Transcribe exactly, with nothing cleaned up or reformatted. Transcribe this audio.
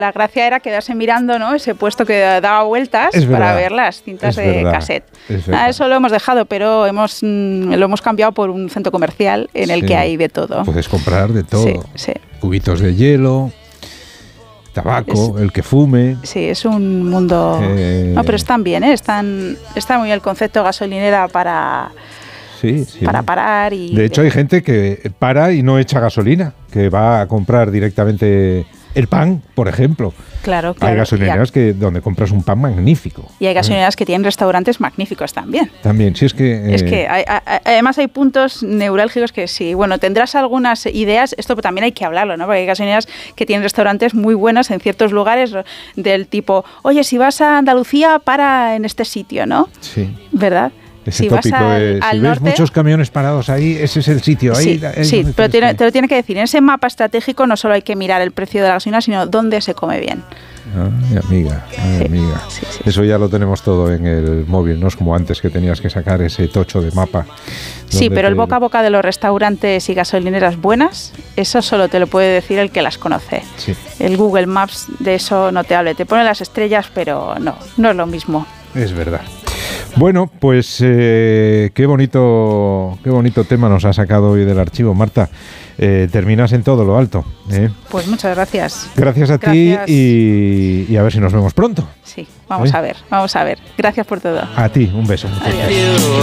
La gracia era quedarse mirando, ¿no?, ese puesto que daba vueltas Es para verdad, ver las cintas es de verdad, cassette. es Ah, verdad. eso lo hemos dejado, pero hemos mm, lo hemos cambiado por un centro comercial en el Sí. que hay de todo. Puedes comprar de todo. Sí, sí. Cubitos de hielo, tabaco, el que fume. Sí, es un mundo... Eh, No, pero están bien, ¿eh? Están, está muy bien el concepto gasolinera para, Sí, sí. para parar y... De hecho, hay gente que para y no echa gasolina, que va a comprar directamente el pan, por ejemplo. Claro, claro. Hay gasolineras y, que donde compras un pan magnífico. y hay gasolineras que tienen restaurantes magníficos también. También, si es que... Eh, Es que hay, hay, además hay puntos neurálgicos que sí, bueno, tendrás algunas ideas, esto también hay que hablarlo, ¿no? Porque hay gasolineras que tienen restaurantes muy buenos en ciertos lugares del tipo, oye, si vas a Andalucía, para en este sitio, ¿no? Sí. ¿Verdad? Ese si tópico vas al, de, al si norte, ves muchos camiones parados ahí, ese es el sitio. Ahí, sí, ahí sí, donde pero tienes tiene, que- te lo tiene que decir, en ese mapa estratégico no solo hay que mirar el precio de la gasolina, sino dónde se come bien. Ay, amiga, ay, Sí, amiga. sí, sí. Eso ya lo tenemos todo en el móvil, no es como antes que tenías que sacar ese tocho de mapa. Sí, donde pero el te- boca a boca de los restaurantes y gasolineras buenas, eso solo te lo puede decir el que las conoce. Sí, El Google Maps de eso no te hable, te pone las estrellas, pero no, no es lo mismo. es verdad. Bueno, pues eh, qué bonito, qué bonito tema nos ha sacado hoy del archivo, Marta. Eh, terminas en todo lo alto. ¿eh? Pues muchas gracias. Gracias a Gracias. ti y, y a ver si nos vemos pronto. Sí, vamos ¿Eh? a ver, vamos a ver. Gracias por todo. A ti, un beso. Adiós.